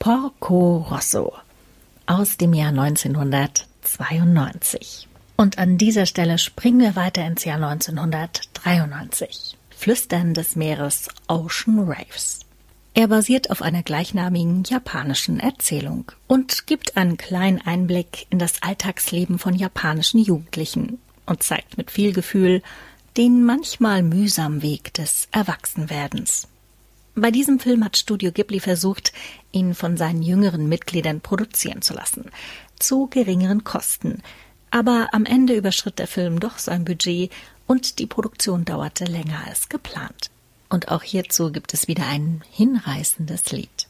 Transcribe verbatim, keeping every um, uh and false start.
Porco Rosso aus dem Jahr neunzehnhundertzweiundneunzig. Und an dieser Stelle springen wir weiter ins Jahr neunzehnhundertdreiundneunzig. Flüstern des Meeres, Ocean Waves. Er basiert auf einer gleichnamigen japanischen Erzählung und gibt einen kleinen Einblick in das Alltagsleben von japanischen Jugendlichen und zeigt mit viel Gefühl den manchmal mühsamen Weg des Erwachsenwerdens. Bei diesem Film hat Studio Ghibli versucht, ihn von seinen jüngeren Mitgliedern produzieren zu lassen, zu geringeren Kosten. Aber am Ende überschritt der Film doch sein Budget und die Produktion dauerte länger als geplant. Und auch hierzu gibt es wieder ein hinreißendes Lied.